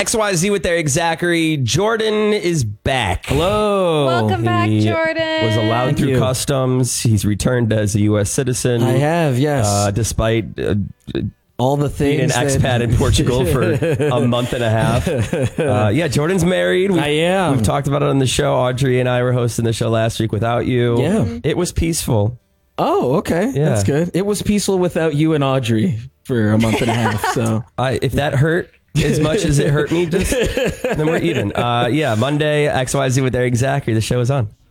XYZ with Eric Zachary. Jordan is back. Hello. Welcome back, He Jordan. was allowed Thank through you. customs. He's returned as a U.S. citizen. I have, yes. Despite all the being things. an expat in Portugal for a month and a half. Yeah, Jordan's married. I am. We've talked about it on the show. Audrey and I were hosting the show last week without you. Yeah. It was peaceful. Oh, okay. Yeah. That's good. It was peaceful without you and Audrey for a month and a half. So If that hurt as much as it hurt me, then we're even. Yeah, Monday, XYZ with Eric Zachary. The show is on.